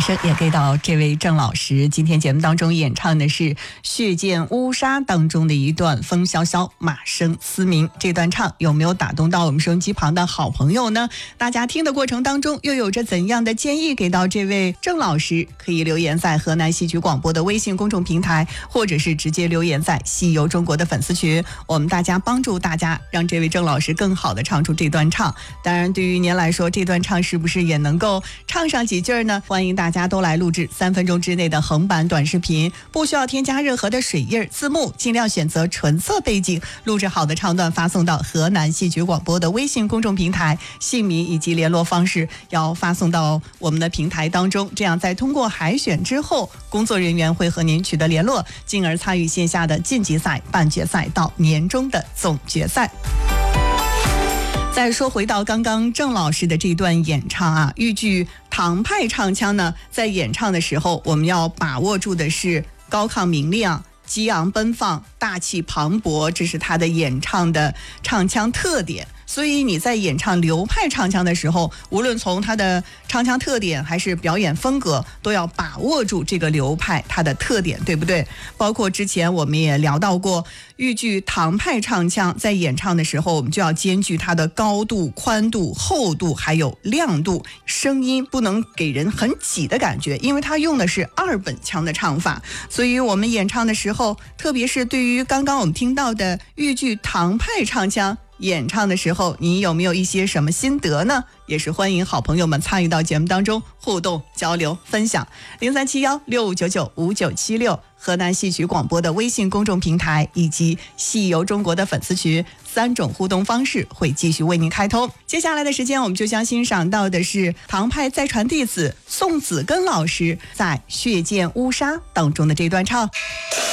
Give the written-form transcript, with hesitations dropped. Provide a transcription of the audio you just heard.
声也给到这位郑老师。今天节目当中演唱的是《血溅乌纱》当中的一段《风萧萧，马声嘶鸣》。这段唱有没有打动到我们收音机旁的好朋友呢？大家听的过程当中又有着怎样的建议给到这位郑老师？可以留言在河南戏曲广播的微信公众平台，或者是直接留言在戏游中国的粉丝群，我们大家帮助大家让这位郑老师更好的唱出这段唱。当然对于您来说，这段唱是不是也能够唱上几句呢？欢迎大家都来录制3分钟之内的横版短视频，不需要添加任何的水印字幕，尽量选择纯色背景，录制好的唱段发送到河南戏曲广播的微信公众平台，姓名以及联络方式要发送到我们的平台当中，这样在通过海选之后，工作人员会和您取得联络，进而参与线下的晋级赛、半决赛到年终的总决赛。再说回到刚刚郑老师的这段演唱啊，豫剧唐派唱腔呢，在演唱的时候，我们要把握住的是高亢明亮、激昂奔放、大气磅礴，这是他的演唱的唱腔特点。所以你在演唱流派唱腔的时候，无论从他的唱腔特点还是表演风格，都要把握住这个流派它的特点，对不对？包括之前我们也聊到过，豫剧唐派唱腔在演唱的时候，我们就要兼具它的高度、宽度、厚度还有亮度，声音不能给人很挤的感觉，因为它用的是2本腔的唱法。所以我们演唱的时候，特别是对于刚刚我们听到的豫剧唐派唱腔演唱的时候，你有没有一些什么心得呢？也是欢迎好朋友们参与到节目当中互动交流分享。037165995976河南戏曲广播的微信公众平台以及戏游中国的粉丝群，3种互动方式会继续为您开通。接下来的时间，我们就将欣赏到的是唐派再传弟子宋子根老师在《血溅乌纱》当中的这段唱。